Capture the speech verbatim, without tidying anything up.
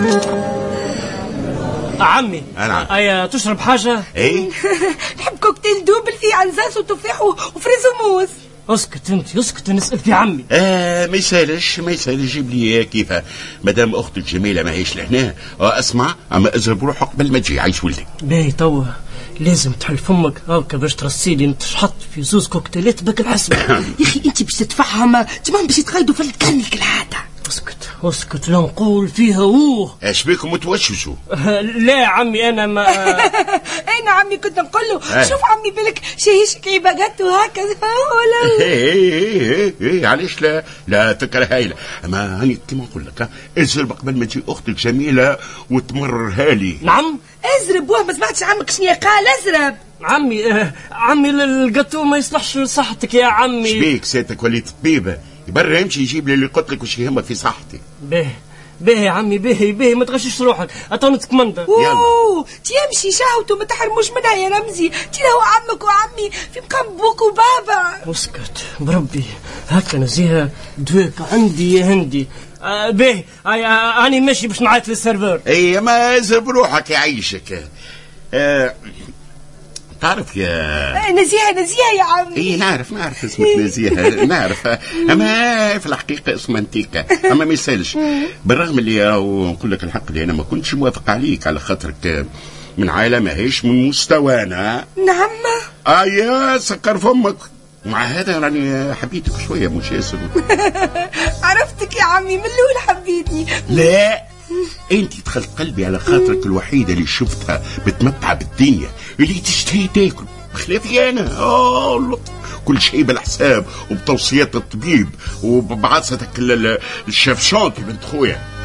عمي نعم. أي تشرب حاجة؟ ايه نحب كوكتيل دوبل فيه انزاس وتفاح وفريز وموز. اسكت انت اسكت، نسأل في عمي. آه ما يسالش ما يسالش، جيب لي كيفها مدام اختك جميله ماهيش لهنا. آه اسمع، اما اضرب روحك قبل ما تجي، عايش ولدي. باهي توا لازم تحل فمك هاكا باش ترسيلي نتشحط في زوز كوكتيلات بك الحسب. يا اخي انت باش تتفهم، تمام باش يتغيدوا في الكلي كالعاده. اسكت اسكت، لا نقول فيها اوه. اش بيكم متوشوشوا؟ لا عمي انا ما انا عمي كنت نقول له شوف عمي بالك شهيش كي باغاتو هكا ولا ايه ايه علاش لا لا فكره هايله. اما هاني كيما نقول لك ازرب قبل ما تجي اختك جميله وتمررها لي. نعم ازرب. واه ما سمعتش عمك شنو قال؟ ازرب عمي. آه عمي الجاتو ما يصلحش لصحتك يا عمي. شبيك سيتك وليت طبيبه؟ يبرر يمشي يجيب لي اللي قلت لك وش يهمك في صحتي. باهي باهي عمي باهي باهي، ما تغشش روحك اتوني تكمندا. اوه تيمشي شهوته ما تحرموش منها يا رمزي. تي هو عمك وعمي في مقام بوك وبابا. اسكت بربي هكا نزيها دويك عندي يا هندي. آه باهي آه اني ماشي باش نعيط للسيرفور. اي ما ازرب روحك يعيشك. آه تعرف يا نزيهة نزيهة يا عمي. اي نعرف نعرف اسمك نزيهة نعرف، اما في الحقيقة اسمها انتيكا. اما ما يسالش، بالرغم اللي نقول لك الحق اللي انا ما كنتش موافق عليك على خاطرك من عائلة ماهيش من مستوانا. نعم. ايا سكر فمك، مع هذا راني حبيتك شوية مش ياسر. عرفتك يا عمي من الاول حبيتني. لا انت دخلت قلبي على خاطرك الوحيده اللي شفتها بتمتع بالدنيا، اللي تشتهي تاكل بخلافي انا. اه كل شيء بالحساب وبتوصيات الطبيب وبعصتك الشيف شانتي بنت خويا.